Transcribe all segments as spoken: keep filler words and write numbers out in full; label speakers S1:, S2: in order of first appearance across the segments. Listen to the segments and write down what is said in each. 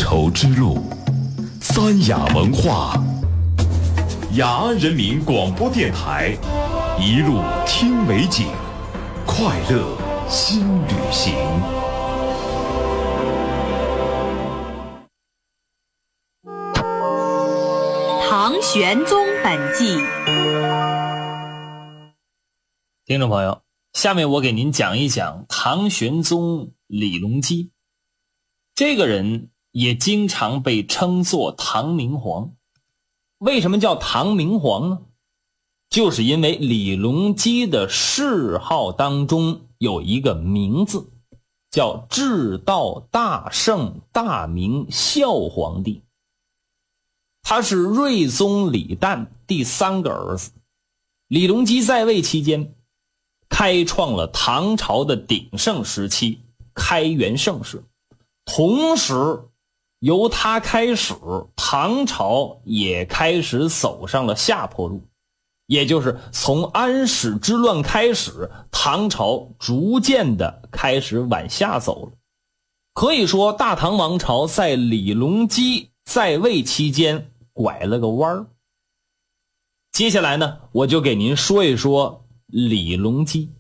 S1: 绸之路，三雅文化，雅安人民广播电台，一路听美景，快乐新旅行。
S2: 唐玄宗本纪。
S3: 听众朋友，下面我给您讲一讲唐玄宗李隆基。这个人也经常被称作唐明皇。为什么叫唐明皇呢？就是因为李隆基的谥号当中有一个名字，叫至道大圣大明孝皇帝。他是睿宗李旦第三个儿子。李隆基在位期间，开创了唐朝的鼎盛时期，开元盛世。同时由他开始，唐朝也开始走上了下坡路，也就是从安史之乱开始，唐朝逐渐的开始往下走了。可以说大唐王朝在李隆基在位期间拐了个弯儿。接下来呢，我就给您说一说李隆基。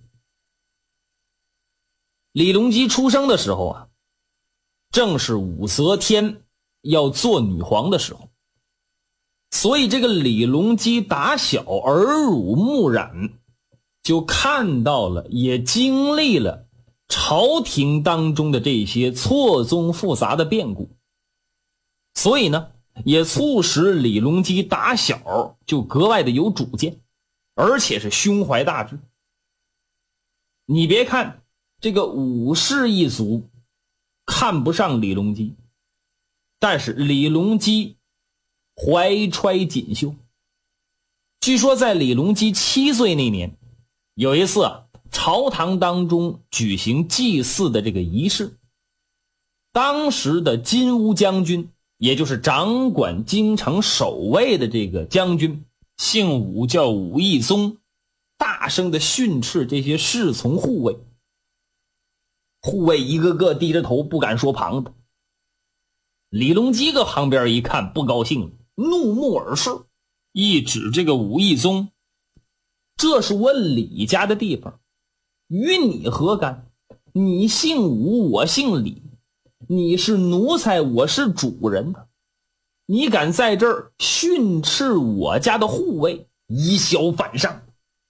S3: 李隆基出生的时候啊，正是武则天要做女皇的时候，所以这个李隆基打小耳濡目染，就看到了也经历了朝廷当中的这些错综复杂的变故，所以呢也促使李隆基打小就格外的有主见，而且是胸怀大志。你别看这个武氏一族看不上李隆基，但是李隆基怀揣锦绣。据说在李隆基七岁那年，有一次啊，朝堂当中举行祭祀的这个仪式，当时的金乌将军，也就是掌管京城守卫的这个将军，姓武，叫武义宗，大声的训斥这些侍从护卫。护卫一个个低着头不敢说旁的。李隆基搁旁边一看不高兴了，怒目而视，一指这个武义宗，这是我李家的地方，与你何干？你姓武，我姓李，你是奴才，我是主人，你敢在这儿训斥我家的护卫，以小反上。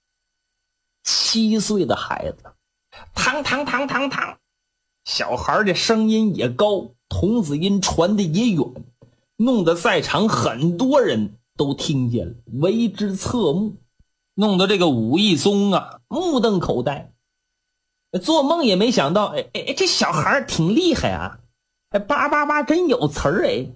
S3: 七岁的孩子，堂堂堂堂堂，小孩的声音也高，童子音传的也远，弄得在场很多人都听见了，为之侧目，弄得这个武义宗啊目瞪口呆，做梦也没想到，哎哎，这小孩挺厉害啊，哎，叭叭叭真有词儿哎。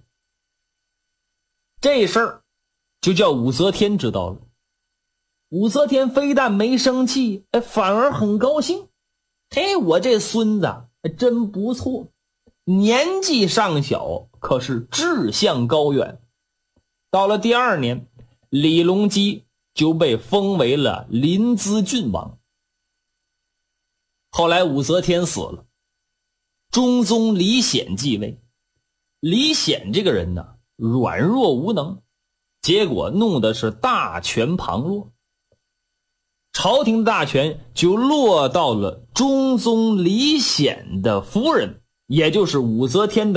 S3: 这事儿就叫武则天知道了。武则天非但没生气，哎，反而很高兴。嘿，我这孙子真不错，年纪尚小，可是志向高远。到了第二年，李隆基就被封为了临淄郡王。后来武则天死了，中宗李显继位。李显这个人呢，软弱无能，结果弄的是大权旁落，朝廷大权就落到了中宗李显的夫人，也就是武则天的